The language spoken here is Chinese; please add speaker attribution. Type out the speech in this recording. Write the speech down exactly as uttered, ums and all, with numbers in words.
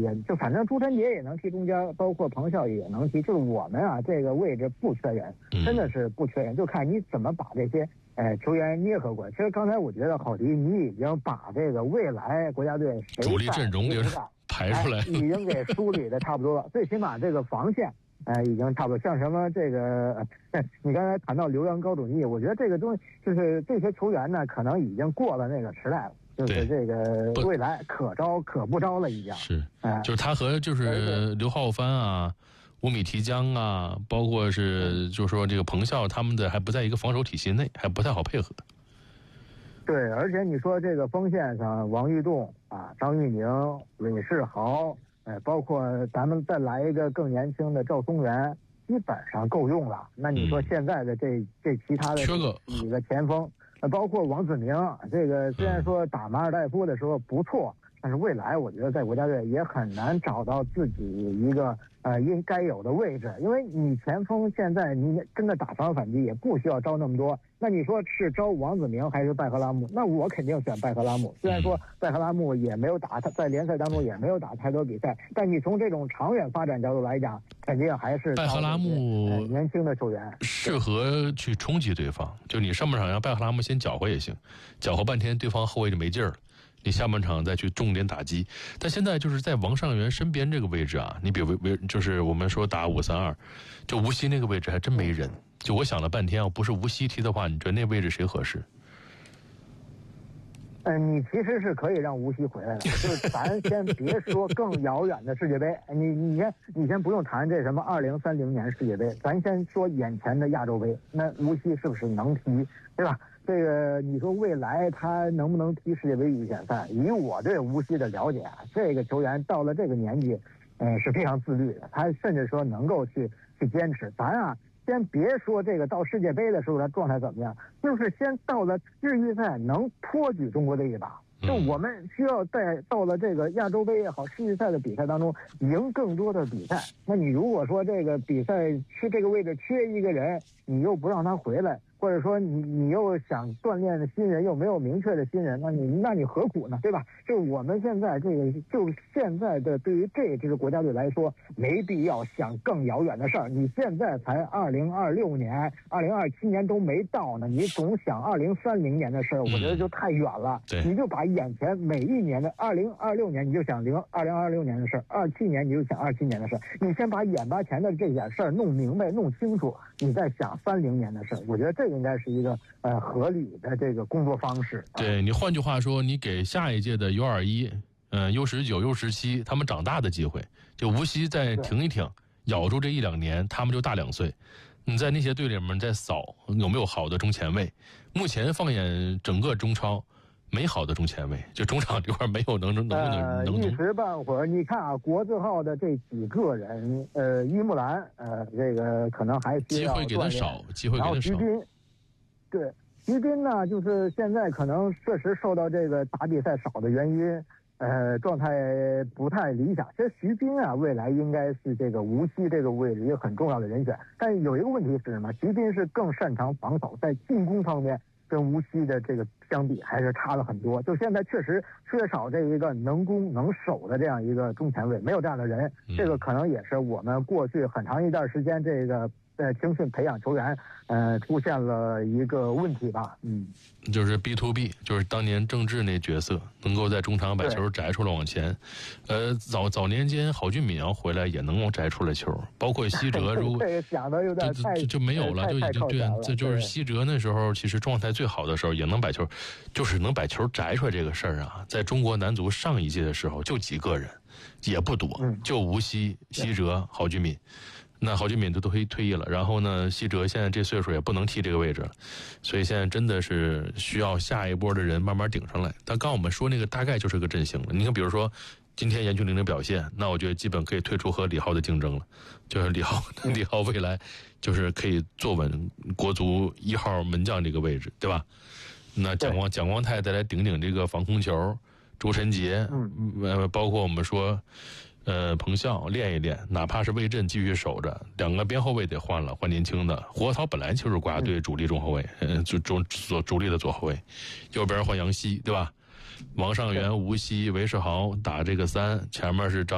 Speaker 1: 也就反正朱晨杰也能踢中间，包括彭孝也能踢，就是我们啊这个位置不缺人，真的是不缺人，就看你怎么把这些呃球员捏合过来。其实刚才我觉得郝迪你已经把这个未来国家队
Speaker 2: 主力阵容给排出来、哎，
Speaker 1: 已经给梳理的差不多了，最起码这个防线。呃，已经差不多。像什么这个，呃、你刚才谈到留洋高准翼，我觉得这个东西就是这些球员呢，可能已经过了那个时代了，就是这个未来可招可不招了，已经
Speaker 2: 是。呃、就是他和就是刘浩帆啊、乌米提江啊，包括是就是说这个彭孝他们的还不在一个防守体系内，还不太好配合。
Speaker 1: 对，而且你说这个锋线上，王玉栋啊、张玉宁、韦世豪。呃，包括咱们再来一个更年轻的赵松元，基本上够用了。那你说现在的这、嗯、这其他的几个前锋，呃，包括王子明，这个虽然说打马尔代夫的时候不错，但是未来我觉得在国家队也很难找到自己一个呃应该有的位置，因为你前锋现在你真的打防守反击也不需要招那么多。那你说是招王子明还是拜赫拉姆？那我肯定选拜赫拉姆。虽然说拜赫拉姆也没有打，他在联赛当中也没有打太多比赛，但你从这种长远发展角度来讲，肯定还是
Speaker 2: 拜赫拉姆、
Speaker 1: 呃、年轻的球员
Speaker 2: 适合去冲击对方。就你上半场让拜赫拉姆先搅和也行，搅和半天对方后卫就没劲儿了。你下半场再去重点打击，但现在就是在王上源身边这个位置啊，你比为就是我们说打五三二，就无锡那个位置还真没人。就我想了半天，要不是无锡踢的话，你觉得那位置谁合适？
Speaker 1: 嗯、呃，你其实是可以让无锡回来的，就是咱先别说更遥远的世界杯，你你先你先不用谈这什么二零三零年世界杯，咱先说眼前的亚洲杯，那无锡是不是能踢，对吧？这个你说未来他能不能踢世界杯预选赛？以我对无锡的了解啊，这个球员到了这个年纪，嗯、呃，是非常自律的，他甚至说能够去去坚持。咱啊。先别说这个到世界杯的时候他状态怎么样，就是先到了世预赛能托举中国队一把。就我们需要在到了这个亚洲杯也好，世预赛的比赛当中赢更多的比赛。那你如果说这个比赛缺这个位置缺一个人，你又不让他回来，或者说你你又想锻炼的新人又没有明确的新人，那你那你何苦呢？对吧？就我们现在这个就现在的对于这支国家队来说，没必要想更遥远的事儿。你现在才二零二六年、二零二七年都没到呢，你总想二零三零年的事儿，我觉得就太远了。
Speaker 2: 嗯、
Speaker 1: 你就把眼前每一年的二零二六年，你就想零二零二六年的事儿，二七年你就想二七年的事儿。你先把眼巴前的这点事儿弄明白、弄清楚，你再想三零年的事儿。我觉得这应该是一个呃合理的这个工作方式。
Speaker 2: 对，你换句话说，你给下一届的 U 二十一、嗯 U 十九、U 十七他们长大的机会，就无锡再挺一挺，咬住这一两年，他们就大两岁。你在那些队里面再扫有没有好的中前卫？目前放眼整个中超，没好的中前卫，就中场这块没有能能能能能。
Speaker 1: 一时半会儿，你看啊，国字号的这几个人，呃，于木兰，呃，这个可能还需要
Speaker 2: 机会给他少，机会给他少。
Speaker 1: 然后徐斌，对。徐斌呢，就是现在可能确实受到这个打比赛少的原因，呃，状态不太理想。其实徐斌啊，未来应该是这个无锡这个位置一个很重要的人选。但有一个问题是什么？徐斌是更擅长防守，在进攻方面跟无锡的这个相比还是差了很多。就现在确实缺少这一个能攻能守的这样一个中前卫，没有这样的人。这个可能也是我们过去很长一段时间这个。在青训培养球员，呃，出现了一个问题吧，嗯，
Speaker 2: 就是 B to B， 就是当年郑智那角色，能够在中场把球摘出来往前。呃，早早年间郝俊敏要回来也能往摘出来球，包括西哲，如果
Speaker 1: 这个想的有点太
Speaker 2: 就就没有了，就已经对，这就是西哲那时候其实状态最好的时候，也能把球，就是能把球摘出来这个事儿啊，在中国男足上一届的时候就几个人，也不多，
Speaker 1: 嗯、
Speaker 2: 就无锡、西哲、郝俊敏。那郝俊敏都都退退役了，然后呢，西哲现在这岁数也不能踢这个位置了，所以现在真的是需要下一波的人慢慢顶上来。但刚我们说那个大概就是个阵型了。你看，比如说今天严俊凌的表现，那我觉得基本可以退出和李浩的竞争了，就是李浩，李浩未来就是可以坐稳国足一号门将这个位置，对吧？那蒋光蒋光太再来顶顶这个防空球，周晨杰，
Speaker 1: 嗯，
Speaker 2: 呃，包括我们说。呃，彭孝练一练，哪怕是魏震继续守着，两个边后卫得换了，换年轻的。胡国涛本来就是国家队主力中后卫，嗯，就中左主力的左后卫，右边换杨希，对吧？王上源、吴曦、韦世豪打这个三，前面是张。